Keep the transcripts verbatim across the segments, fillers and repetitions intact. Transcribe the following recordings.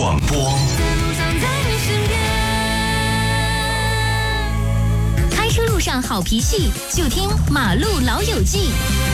广播。 开车路上好脾气，就听马路老友记。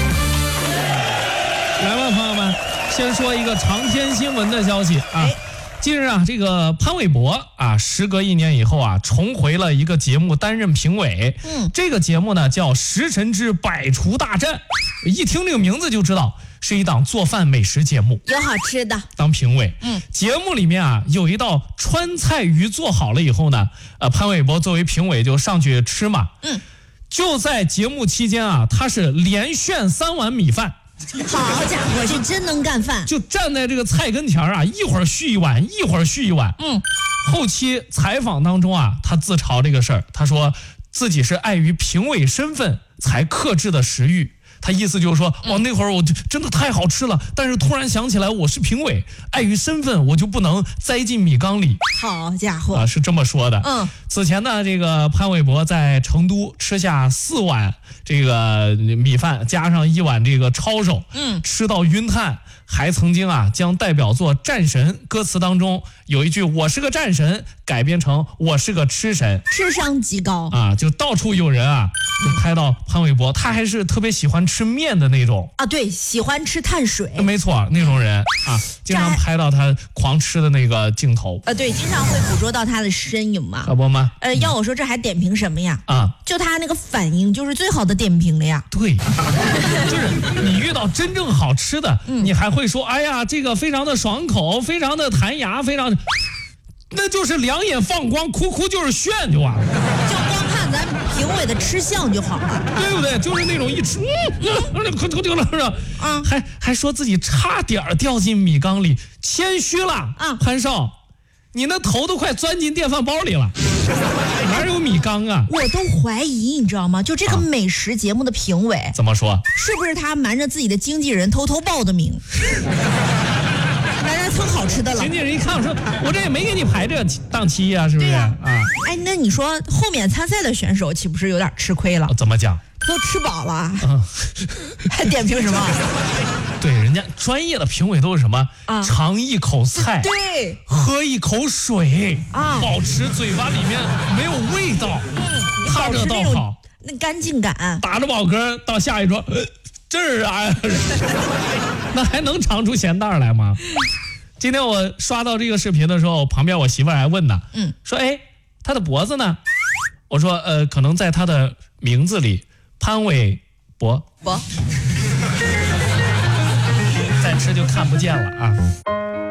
来吧，朋友们，先说一个长天新闻的消息啊。近日啊，这个潘玮柏啊，时隔一年以后啊，重回了一个节目担任评委。嗯，这个节目呢叫《食神之百厨大战》，一听这个名字就知道是一档做饭美食节目， 有好吃的。 当评委， 嗯， 节目里面啊有一道川菜鱼做好了以后呢，呃，潘玮柏作为评委就上去吃嘛。嗯，就在节目期间啊，他是连炫三碗米饭。 好家伙，是真能干饭！ 就站在这个菜跟前啊，一会儿续一碗，一会儿续一碗。嗯，后期采访当中啊，他自嘲这个事儿，他说自己是碍于评委身份才克制的食欲。他意思就是说，哦，那会儿我就真的太好吃了，但是突然想起来我是评委，碍于身份我就不能栽进米缸里。 好家伙， 啊，是这么说的。 嗯， 此前呢，这个潘玮柏在成都吃下四碗这个米饭，加上一碗这个抄手，嗯，吃到晕碳。还曾经啊，将代表作《战神》歌词当中有一句"我是个战神"改编成"我是个吃神"， 智商极高啊！就到处有人啊，就拍到潘玮柏，他还是特别喜欢吃面的那种啊，对，喜欢吃碳水， 没错，那种人啊，经常拍到他狂吃的那个镜头啊，对，经常会捕捉到他的身影嘛， 可不吗？ 呃，要我说这还点评什么呀？啊，就他那个反应就是最好的点评了呀。 对，就是你遇到真正好吃的，嗯、你还会说，哎呀，这个非常的爽口，非常的弹牙，非常，那就是两眼放光，哭哭就是炫就完了。 就光看咱评委的吃相就好了， 对不对？就是那种一吃，嗯，可头顶了是吧？啊，还还说自己差点掉进米缸里，谦虚了啊，潘少。你那头都快钻进电饭煲里了，哪有米缸啊？ 我都怀疑，你知道吗？就这个美食节目的评委、啊、 怎么说？ 是不是他瞒着自己的经纪人偷偷报的名？来来蹭好吃的了。 经纪人一看说：“我这也没给你排这个档期呀、啊，是不是？”对呀、啊，啊， 哎，那你说后面参赛的选手岂不是有点吃亏了？ 怎么讲？ 都吃饱了，嗯、还点评什么？ 对，人家专业的评委都是什么？啊，尝一口菜， 对， 喝一口水， 啊， 保持嘴巴里面没有味道，嗯，他这倒好， 那干净感。 打着饱嗝到下一桌，呃、这儿啊，那还能尝出咸淡来吗？今天我刷到这个视频的时候，旁边我媳妇儿还问呢，嗯，说，哎，他的脖子呢？我说，呃，可能在他的名字里，潘玮柏， 柏。 再吃就看不见了啊。